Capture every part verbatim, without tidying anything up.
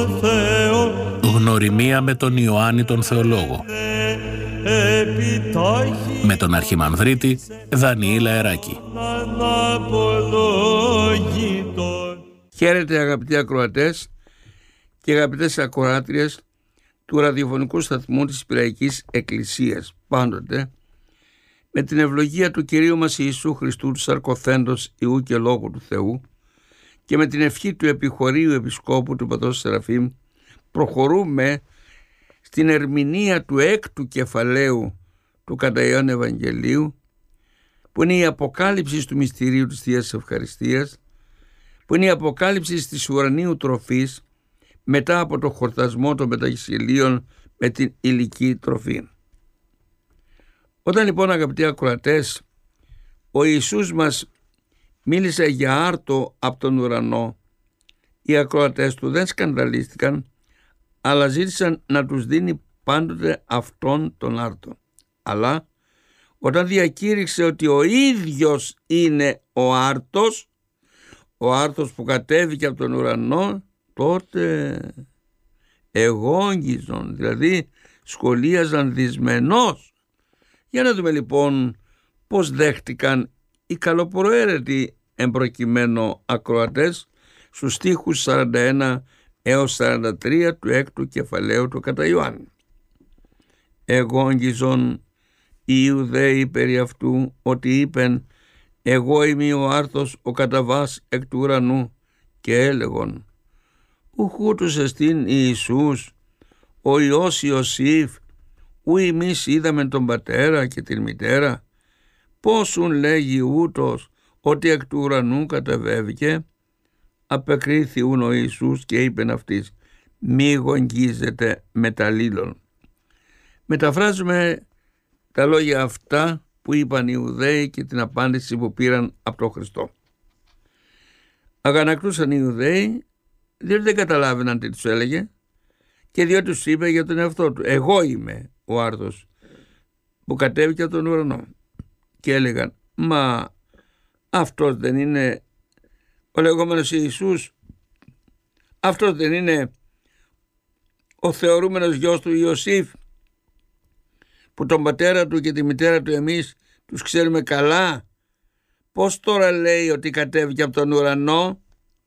Γνωριμία με τον Ιωάννη τον Θεολόγο. Με τον Αρχιμανδρίτη Δανιήλ Αεράκη. Χαίρετε αγαπητοί ακροατές και αγαπητές ακροάτριες του ραδιοφωνικού σταθμού της Πειραϊκής Εκκλησίας. Πάντοτε με την ευλογία του Κυρίου μας Ιησού Χριστού, του σαρκοθέντος Ιού και Λόγου του Θεού, και με την ευχή του Επιχωρίου Επισκόπου του Πατρός Σεραφείμ, προχωρούμε στην ερμηνεία του έκτου κεφαλαίου του κατά Ιωάννη Ευαγγελίου, που είναι η αποκάλυψη του μυστηρίου της Θείας Ευχαριστίας, που είναι η αποκάλυψη της ουρανίου τροφής μετά από το χορτασμό των πενταγυσιλίων με την υλική τροφή. Όταν λοιπόν, αγαπητοί ακροατές, ο Ιησούς μας μίλησε για άρτο από τον ουρανό, οι ακροατές του δεν σκανδαλίστηκαν, αλλά ζήτησαν να τους δίνει πάντοτε αυτόν τον άρτο. Αλλά όταν διακήρυξε ότι ο ίδιος είναι ο άρτος, ο άρτος που κατέβηκε από τον ουρανό, τότε εγόγγιζον, δηλαδή σχολίαζαν δυσμενώς. Για να δούμε λοιπόν πώς δέχτηκαν οι καλοπροαίρετοι εμπροκειμένο ακροατές στους στίχους σαράντα ένα έως σαράντα τρία του έκτου κεφαλαίου του κατά Ιωάννη. Εγόγγιζον οι Ιουδαίοι περί αυτού, ότι είπεν, εγώ είμαι ο άρτος ο καταβάς εκ του ουρανού, και έλεγον, ουχούτους εστίν Ιησούς, ο Υιός Ιωσήφ, ου εμείς είδαμε τον πατέρα και την μητέρα, πόσουν λέγει ούτως ότι εκ του ουρανού κατεβέβηκε? Απεκρίθη ούν ο Ιησούς και είπεν αυτής, μη γογγίζετε μεταλλήλων. Μεταφράζουμε τα λόγια αυτά που είπαν οι Ιουδαίοι και την απάντηση που πήραν από τον Χριστό. Αγανακτούσαν οι Ιουδαίοι διότι δεν καταλάβαιναν τι τους έλεγε και διότι τους είπε για τον εαυτό του, εγώ είμαι ο άρτος που κατέβηκε από τον ουρανό, και έλεγαν, μα αυτός δεν είναι ο λεγόμενος Ιησούς? Αυτός δεν είναι ο θεωρούμενος γιος του Ιωσήφ, που τον πατέρα του και τη μητέρα του εμείς τους ξέρουμε καλά? Πώς τώρα λέει ότι κατέβηκε από τον ουρανό?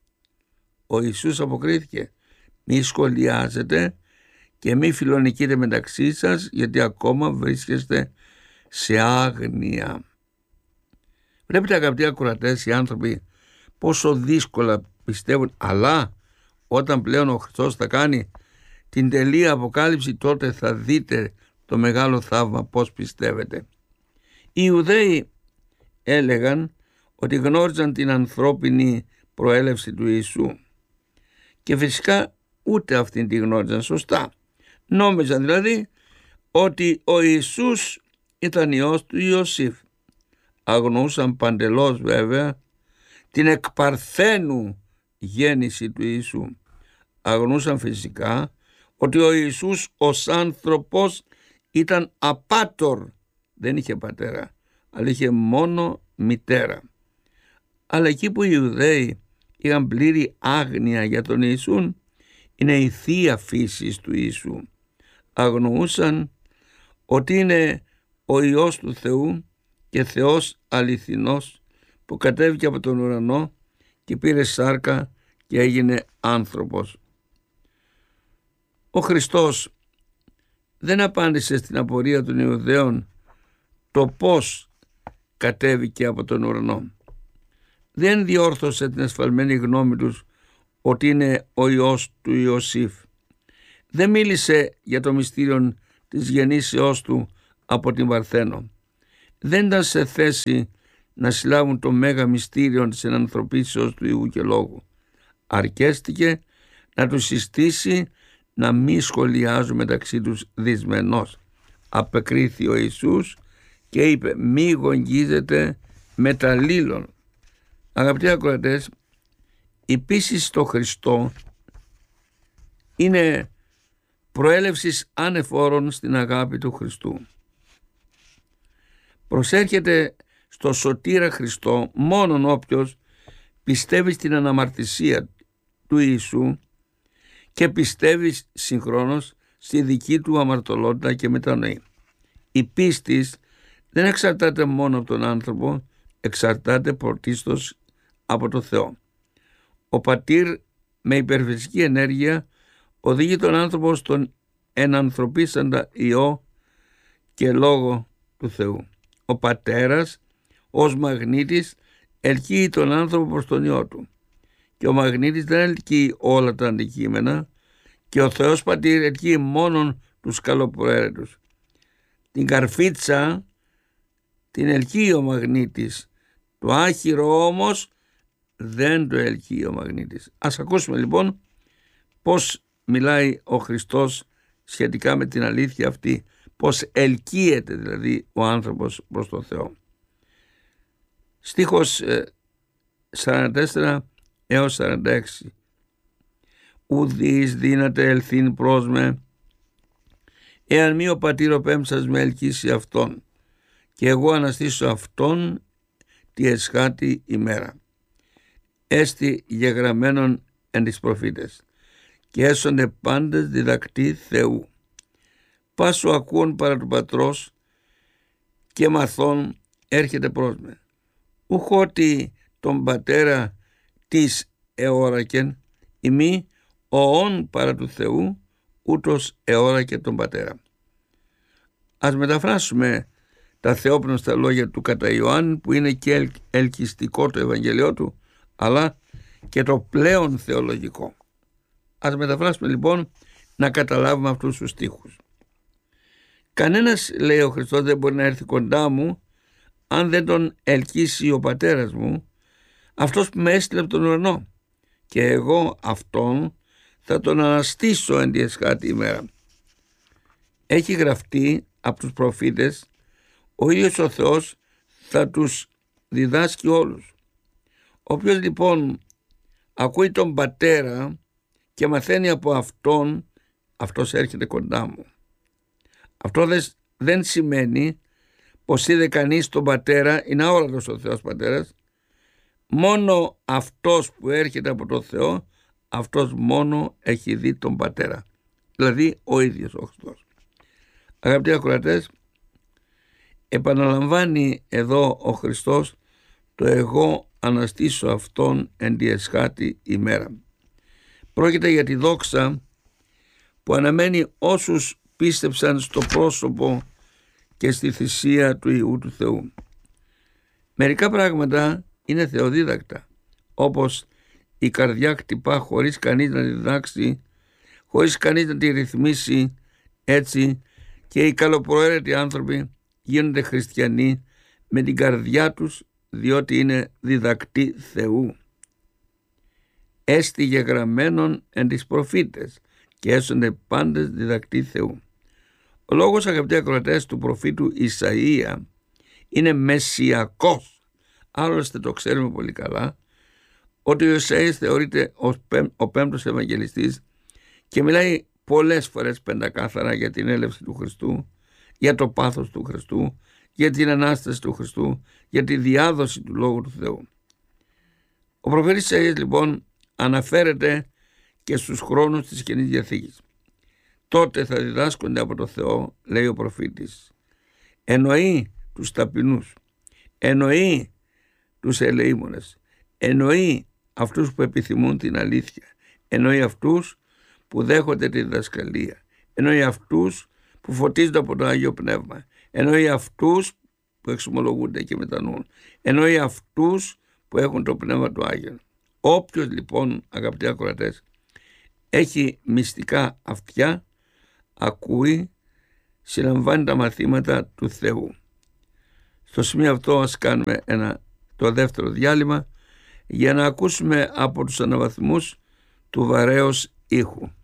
Ο Ιησούς αποκρίθηκε, μη σχολιάζετε και μη φιλονικείτε μεταξύ σας, γιατί ακόμα βρίσκεστε σε άγνοια. Βλέπετε, αγαπητοί ακροατές, οι άνθρωποι πόσο δύσκολα πιστεύουν, αλλά όταν πλέον ο Χριστός θα κάνει την τελεία αποκάλυψη, τότε θα δείτε το μεγάλο θαύμα πώς πιστεύετε. Οι Ιουδαίοι έλεγαν ότι γνώριζαν την ανθρώπινη προέλευση του Ιησού, και φυσικά ούτε αυτήν τη γνώριζαν σωστά. Νόμιζαν δηλαδή ότι ο Ιησούς ήταν Υιός του Ιωσήφ. Αγνοούσαν παντελώς βέβαια την εκπαρθένου γέννηση του Ιησού. Αγνοούσαν φυσικά ότι ο Ιησούς ως άνθρωπος ήταν απάτορ, δεν είχε πατέρα, αλλά είχε μόνο μητέρα. Αλλά εκεί που οι Ιουδαίοι είχαν πλήρη άγνοια για τον Ιησούν, είναι η θεία φύση του Ιησού. Αγνοούσαν ότι είναι ο Υιός του Θεού και Θεός αληθινός, που κατέβηκε από τον ουρανό και πήρε σάρκα και έγινε άνθρωπος. Ο Χριστός δεν απάντησε στην απορία των Ιουδαίων το πώς κατέβηκε από τον ουρανό. Δεν διόρθωσε την εσφαλμένη γνώμη τους ότι είναι ο Υιός του Ιωσήφ. Δεν μίλησε για το μυστήριο της γεννήσεώς του από την Παρθένο. Δεν ήταν σε θέση να συλλάβουν το μέγα μυστήριο της ενανθρωπίσεως του Ιού και Λόγου. Αρκέστηκε να τους συστήσει να μη σχολιάζουν μεταξύ τους δυσμενώς. Απεκρίθη ο Ιησούς και είπε, μη γογγίζετε μεταλλήλων. Αγαπητοί ακροατές, η πίστη στο Χριστό είναι προέλευσης ανεφόρων στην αγάπη του Χριστού. Προσέρχεται στο σωτήρα Χριστό μόνον όποιος πιστεύει στην αναμαρτησία του Ιησού και πιστεύει συγχρόνως στη δική του αμαρτωλότητα και μετανοή. Η πίστη δεν εξαρτάται μόνο από τον άνθρωπο, εξαρτάται πρωτίστως από το Θεό. Ο πατήρ με υπερφυσική ενέργεια οδηγεί τον άνθρωπο στον ενανθρωπίσαντα Υιό και Λόγο του Θεού. Ο πατέρας ως μαγνήτης ελκύει τον άνθρωπο προς τον Υιό του, και ο μαγνήτης δεν ελκύει όλα τα αντικείμενα, και ο Θεός πατήρ ελκύει μόνον τους καλοπροαίρετους. Την καρφίτσα την ελκύει ο μαγνήτης, το άχυρο όμως δεν το ελκύει ο μαγνήτης. Ας ακούσουμε λοιπόν πώς μιλάει ο Χριστός σχετικά με την αλήθεια αυτή, πώς ελκύεται δηλαδή ο άνθρωπος προς τον Θεό. Στίχος σαράντα τέσσερα έως σαράντα έξι. Ουδείς δύναται ελθύν προς με, εάν μη ο πατήρ ο πέμψας με ελκύσει αυτόν, και εγώ αναστήσω αυτόν τη εσχάτη ημέρα. Έστι γεγραμμένον εν τις προφήτες, και έσονται πάντες διδακτοί Θεού. Πάσου ακούων παρά του πατρός, και μαθών έρχεται προς με. Ούχ ότι τον πατέρα της εώρακεν, ημί ο όν παρά του Θεού, ούτως εώρακε τον πατέρα. Ας μεταφράσουμε τα θεόπνοστα λόγια του κατά Ιωάννη, που είναι και ελ, ελκυστικό το Ευαγγελιό του, αλλά και το πλέον θεολογικό. Ας μεταφράσουμε λοιπόν να καταλάβουμε αυτούς τους στίχους. Κανένας, λέει ο Χριστός, δεν μπορεί να έρθει κοντά μου αν δεν τον ελκύσει ο πατέρας μου, αυτός που με έστειλε από τον ουρανό, και εγώ αυτόν θα τον αναστήσω εν τη εσχάτη ημέρα. Έχει γραφτεί από τους προφήτες, ο ίδιος ο Θεός θα τους διδάσκει όλους. Όποιος λοιπόν ακούει τον πατέρα και μαθαίνει από αυτόν, αυτός έρχεται κοντά μου. Αυτό δεν σημαίνει πως είδε κανείς τον πατέρα, είναι αόρατος ο Θεός πατέρας. Μόνο αυτός που έρχεται από τον Θεό, αυτός μόνο έχει δει τον πατέρα, δηλαδή ο ίδιος ο Χριστός. Αγαπητοί ακροατές, επαναλαμβάνει εδώ ο Χριστός το εγώ αναστήσω αυτόν εν τη εσχάτη ημέρα. Πρόκειται για τη δόξα που αναμένει όσους πίστεψαν στο πρόσωπο και στη θυσία του Υιού του Θεού. Μερικά πράγματα είναι θεοδίδακτα, όπως η καρδιά χτυπά χωρίς κανείς να τη διδάξει, χωρίς κανείς να τη ρυθμίσει, έτσι και οι καλοπροαίρετοι άνθρωποι γίνονται χριστιανοί με την καρδιά τους, διότι είναι διδακτοί Θεού. Έστι γεγραμμένον εν τις προφήτες, και έσονται πάντες διδακτοί Θεού. Ο λόγος, αγαπητοί ακροατές, του προφήτου Ισαΐα είναι μεσσιακός. Άλλωστε το ξέρουμε πολύ καλά ότι ο Ισαΐας θεωρείται ως ο πέμπτος Ευαγγελιστής και μιλάει πολλές φορές πεντακάθαρα για την έλευση του Χριστού, για το πάθος του Χριστού, για την Ανάσταση του Χριστού, για τη διάδοση του Λόγου του Θεού. Ο προφήτης Ισαΐας λοιπόν αναφέρεται και στους χρόνους της Καινής Διαθήκης. Τότε θα διδάσκονται από το Θεό, λέει ο προφήτης. Εννοεί τους ταπεινούς, εννοεί τους ελεήμονες, εννοεί αυτούς που επιθυμούν την αλήθεια, εννοεί αυτούς που δέχονται τη διδασκαλία, εννοεί αυτούς που φωτίζονται από το Άγιο Πνεύμα, εννοεί αυτούς που εξομολογούνται και μετανοούν, εννοεί αυτούς που έχουν το Πνεύμα του Άγιο. Όποιος λοιπόν, αγαπητοί ακροατές, έχει μυστικά αυτιά, ακούει, συλλαμβάνει τα μαθήματα του Θεού. Στο σημείο αυτό ας κάνουμε ένα, το δεύτερο διάλειμμα, για να ακούσουμε από τους αναβαθμούς του βαρέως ήχου.